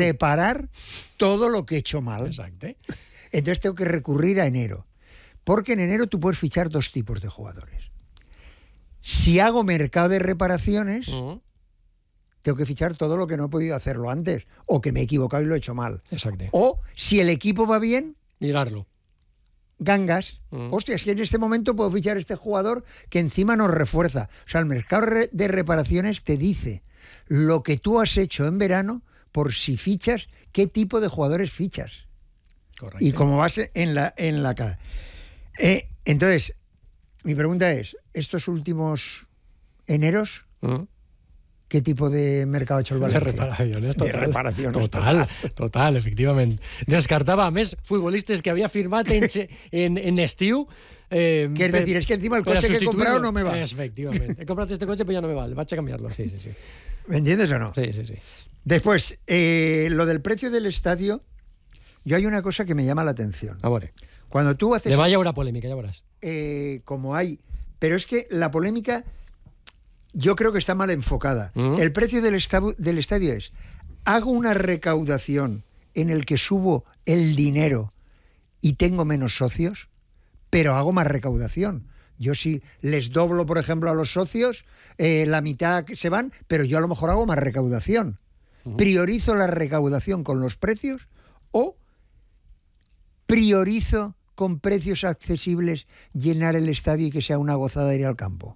reparar todo lo que he hecho mal. Exacto. Entonces tengo que recurrir a enero. Porque en enero tú puedes fichar dos tipos de jugadores. Si hago mercado de reparaciones, tengo que fichar todo lo que no he podido hacerlo antes, o que me he equivocado y lo he hecho mal. Exacto. O si el equipo va bien, mirarlo. Gangas. Hostia, es que en este momento puedo fichar este jugador que encima nos refuerza. O sea, el mercado de reparaciones te dice lo que tú has hecho en verano por si fichas, qué tipo de jugadores fichas. Correcto. Y como base en la cara. Entonces, mi pregunta es, ¿estos últimos eneros qué tipo de mercado ha hecho el Valencia? De reparaciones, total. De reparaciones, total, efectivament. Descartava, a més, futbolistes que havia firmat en estiu. Que es decir, es que encima el coche que he comprado no me va. Efectivamente. He comprado este coche, pero ya no me vale. Vaig a cambiarlo. Sí. ¿Me entiendes o no? Sí. Después, lo del precio del estadio, yo hay una cosa que me llama la atención. A veure. Cuando tú haces... Demà hi haurà polèmica, ja veuràs. Como hay... Pero es que la polémica yo creo que está mal enfocada. El precio del estadio es, hago una recaudación en el que subo el dinero y tengo menos socios, pero hago más recaudación. Yo si les doblo, por ejemplo, a los socios, la mitad se van, pero yo a lo mejor hago más recaudación. ¿Priorizo la recaudación con los precios o priorizo con precios accesibles llenar el estadio y que sea una gozada ir al campo?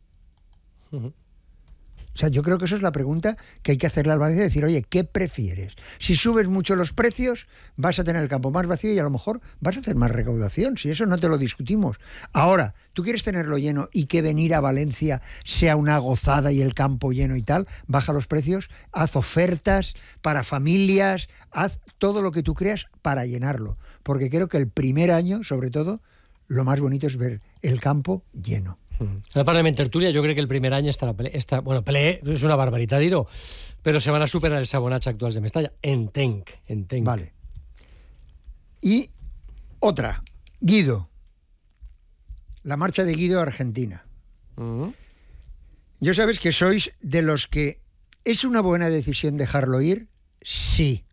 O sea, yo creo que eso es la pregunta que hay que hacerle al Valencia, decir, oye, ¿qué prefieres? Si subes mucho los precios, vas a tener el campo más vacío y a lo mejor vas a hacer más recaudación, si eso no te lo discutimos. Ahora, tú quieres tenerlo lleno y que venir a Valencia sea una gozada y el campo lleno y tal, baja los precios, haz ofertas para familias, haz todo lo que tú creas para llenarlo. Porque creo que el primer año, sobre todo, lo más bonito es ver el campo lleno. El Parlament Tertúlia, jo crec que el primer any estarà ple, ple és una barbaritat dir-ho, però se van a superar els abonats actuals de Mestalla. Entenc. Vale. Y otra, Guido. La marcha de Guido a Argentina. Yo sabes que sois de los que... ¿Es una buena decisión dejarlo ir? Sí.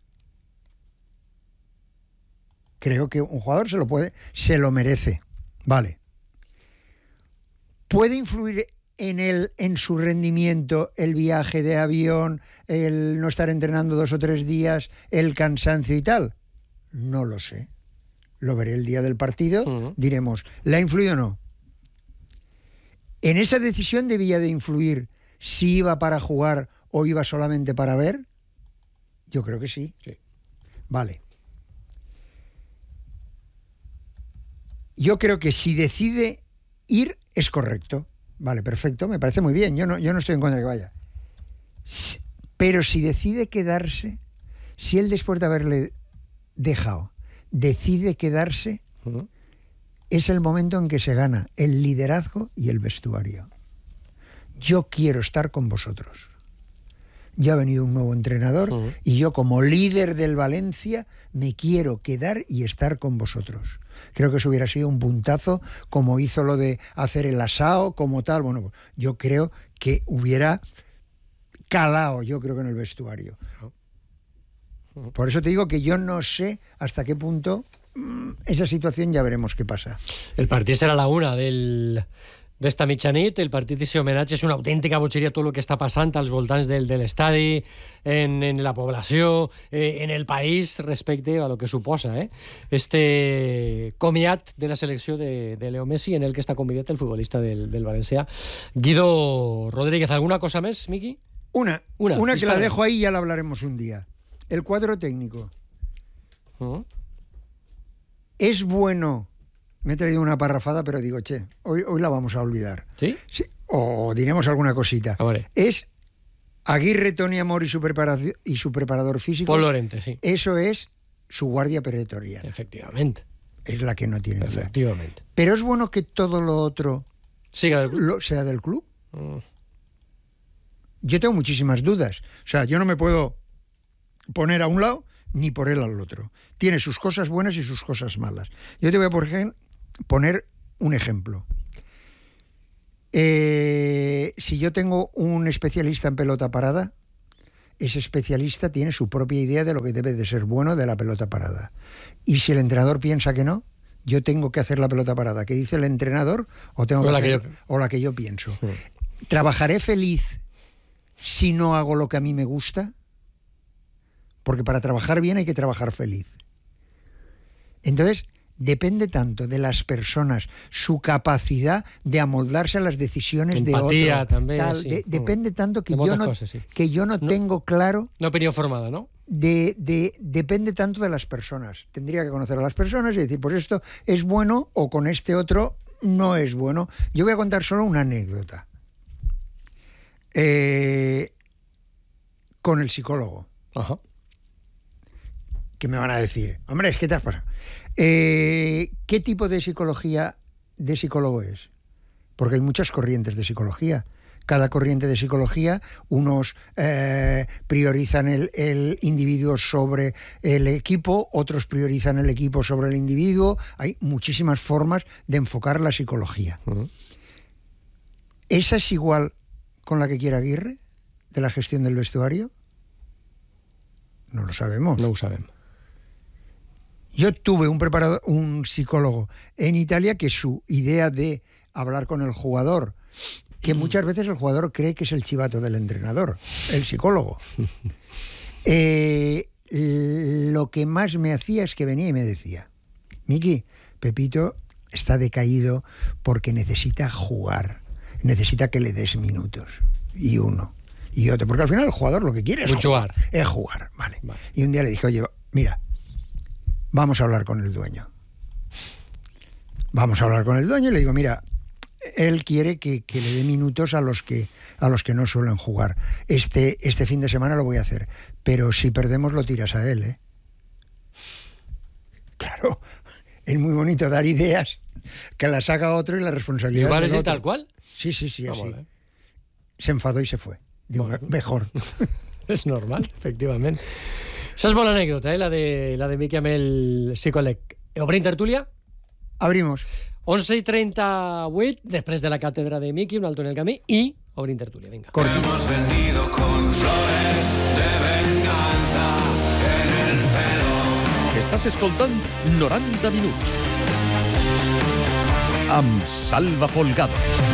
Creo que un jugador se lo merece. Vale. ¿Puede influir en su rendimiento el viaje de avión, el no estar entrenando 2 o 3 días, el cansancio y tal? No lo sé. Lo veré el día del partido, diremos, ¿le ha influido o no? ¿En esa decisión debía de influir si iba para jugar o iba solamente para ver? Yo creo que sí. Vale. Yo creo que si decide ir, es correcto. Vale, perfecto, me parece muy bien. Yo no estoy en contra de que vaya. Pero si decide quedarse, si él después de haberle dejado, decide quedarse, es el momento en que se gana el liderazgo y el vestuario. Yo quiero estar con vosotros. Ya ha venido un nuevo entrenador y yo como líder del Valencia me quiero quedar y estar con vosotros. Creo que eso hubiera sido un puntazo, como hizo lo de hacer el asao, como tal. Bueno, yo creo que hubiera calado, yo creo que en el vestuario. Por eso te digo que yo no sé hasta qué punto esa situación, ya veremos qué pasa. El partit serà a la 1 d'esta mitjanit, el partit i homenatge és una autèntica botxeria tot el que està passant als voltants de l'estadi, en la població, en el país respecte a lo que suposa este comiat de la selecció de Leo Messi, en el que està convidat el futbolista del Valencià, Guido Rodríguez. ¿Alguna cosa més, Miqui? Una que la dejo ahí y ya la hablaremos un día. El cuadro técnico. Es bueno... Me he traído una parrafada, pero digo, hoy la vamos a olvidar. ¿Sí? Sí, o diremos alguna cosita. Es Aguirre, Toni Amor y su preparador físico. Paul Lorente, sí. Eso es su guardia pretorial. Efectivamente. Es la que no tiene duda. Efectivamente. Pero es bueno que todo lo otro sea del club. Yo tengo muchísimas dudas. O sea, yo no me puedo poner a un lado ni por él al otro. Tiene sus cosas buenas y sus cosas malas. Yo te voy a poner un ejemplo. Si yo tengo un especialista en pelota parada, ese especialista tiene su propia idea de lo que debe de ser bueno de la pelota parada. Y si el entrenador piensa que no, yo tengo que hacer la pelota parada que dice el entrenador o la que yo pienso. Sí. ¿Trabajaré feliz si no hago lo que a mí me gusta? Porque para trabajar bien hay que trabajar feliz. Entonces, depende tanto de las personas, su capacidad de amoldarse a las decisiones empatía de otro. También, sí. Depende tanto que yo no tengo claro... Una opinión formada, ¿no? Depende tanto de las personas. Tendría que conocer a las personas y decir, pues esto es bueno o con este otro no es bueno. Yo voy a contar solo una anécdota. Con el psicólogo. Ajá. Que me van a decir, hombre, es que te has pasado. ¿Qué tipo de psicólogo es? Porque hay muchas corrientes de psicología. Cada corriente de psicología, unos priorizan el individuo sobre el equipo, otros priorizan el equipo sobre el individuo. Hay muchísimas formas de enfocar la psicología. Uh-huh. ¿Esa es igual con la que quiere Aguirre, de la gestión del vestuario? No lo sabemos. No lo sabemos. Yo tuve un psicólogo en Italia que su idea de hablar con el jugador, que muchas veces el jugador cree que es el chivato del entrenador, el psicólogo. Lo que más me hacía es que venía y me decía, Miki, Pepito está decaído porque necesita jugar, necesita que le des minutos, y uno, y otro, porque al final el jugador lo que quiere es jugar. Es jugar, vale. Y un día le dije, oye, mira, vamos a hablar con el dueño. Vamos a hablar con el dueño y le digo, mira, él quiere que le dé minutos a los que no suelen jugar. Este fin de semana lo voy a hacer, pero si perdemos lo tiras a él, ¿eh? Claro, es muy bonito dar ideas, que las haga otro y la responsabilidad ¿Igual es otro. Tal cual? Sí, así. Se enfadó y se fue. Digo, bueno, mejor. Es normal, efectivamente. Esa és bona anècdota, la de Miki amb el psicòleg. Obrim tertúlia? Abrimos. 11:38, després de la càtedra de Miki, un alto en el camí, i obrim tertúlia, vinga. Hemos venido con flores de venganza en el pelo. Estàs escoltant 90 minuts amb Salva Folgado.